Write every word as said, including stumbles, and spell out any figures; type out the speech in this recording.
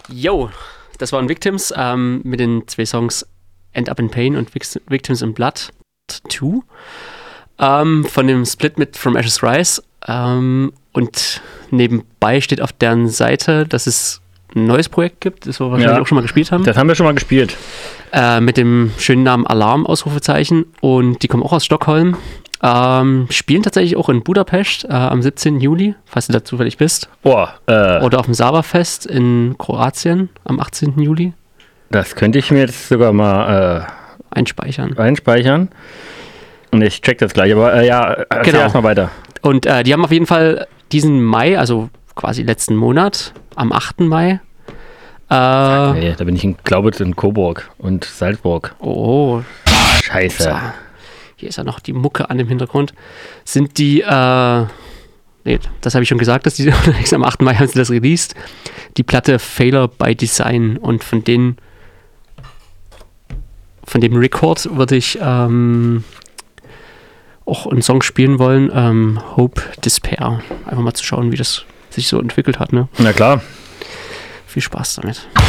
Yo, das waren Victims ähm, mit den zwei Songs End Up in Pain und Victims in Blood zwei ähm, von dem Split mit From Ashes Rise. Ähm, und nebenbei steht auf deren Seite, dass es ein neues Projekt gibt, das wir wahrscheinlich Ja, auch schon mal gespielt haben. Das haben wir schon mal gespielt. Äh, mit dem schönen Namen Alarm, Ausrufezeichen. Und die kommen auch aus Stockholm. Ähm, spielen tatsächlich auch in Budapest äh, am siebzehnten Juli, falls du da zufällig bist. Oh, äh, Oder auf dem Sabafest in Kroatien am achtzehnten Juli. Das könnte ich mir jetzt sogar mal äh, einspeichern. einspeichern. Und ich check das gleich, aber äh, ja, erzähl genau. erstmal weiter. Und äh, die haben auf jeden Fall diesen Mai, also quasi letzten Monat, am achten Mai. Äh, nee, da bin ich in Glaubitz in Coburg und Salzburg. Oh. Scheiße. So. Hier ist ja noch die Mucke an dem Hintergrund. Sind die, äh, nee, das habe ich schon gesagt, dass die am achten Mai haben sie das released. Die Platte Failure by Design. Und von denen, von dem Record würde ich ähm, auch einen Song spielen wollen, ähm, Hope Despair. Einfach mal zu schauen, wie das sich so entwickelt hat, ne? Na klar. Viel Spaß damit.